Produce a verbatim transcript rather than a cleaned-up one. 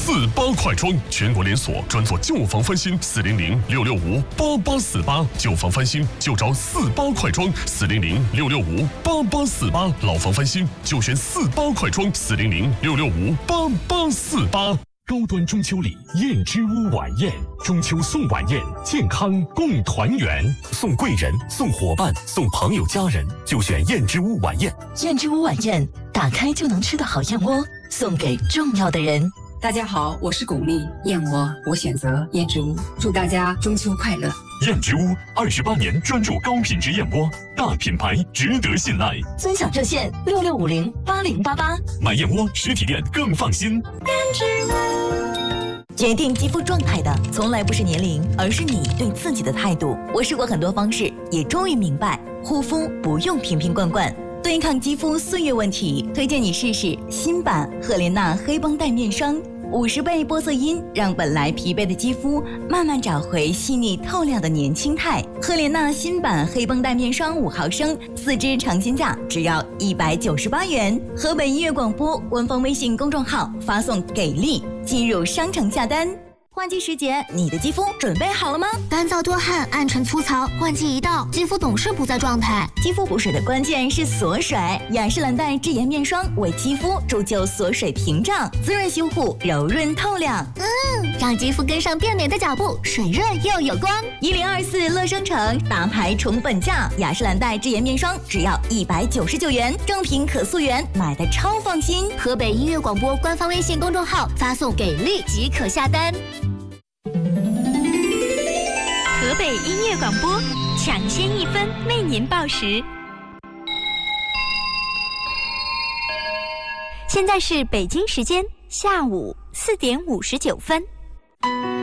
四八快装，全国连锁，专做旧房翻新。四零零六六五八八四八，旧房翻新就找四八快装。四零零六六五八八四八，老房翻新就选四八快装。四零零六六五八八四八。高端中秋礼，燕之屋晚宴，中秋送晚宴，健康共团圆，送贵人，送伙伴，送朋友家人，就选燕之屋晚宴。 燕之屋晚宴，打开就能吃的好燕窝，送给重要的人。 大家好，我是巩俐，燕窝我选择燕之屋，祝大家中秋快乐。 燕之屋二十八年专注高品质燕窝，大品牌，值得信赖。 尊享热线六六五零八零八八， 买燕窝实体店更放心。 燕之屋。决定肌肤状态的从来不是年龄，而是你对自己的态度。我试过很多方式，也终于明白，护肤不用瓶瓶罐罐。对抗肌肤岁月问题，推荐你试试新版赫莲娜黑绷带面霜，五十倍玻色因，让本来疲惫的肌肤慢慢找回细腻透亮的年轻态。赫莲娜新版黑绷带面霜五毫升，四支尝鲜价只要一百九十八元。河北音乐广播官方微信公众号发送给力，进入商城下单。换季时节，你的肌肤准备好了吗？ 干燥多汗、暗沉粗糙，换季一到，肌肤总是不在状态。 肌肤补水的关键是锁水，雅诗兰黛智颜面霜为肌肤铸就锁水屏障，滋润修护，柔润透亮。 嗯，让肌肤跟上变美的脚步，水润又有光。 一零二四乐商城大牌宠本价，雅诗兰黛智颜面霜只要一百九十九元，正品可溯源，买的超放心。 河北音乐广播官方微信公众号发送给力即可下单。 河北音乐广播，抢先一分为您报时。现在是北京时间下午四点五十九分。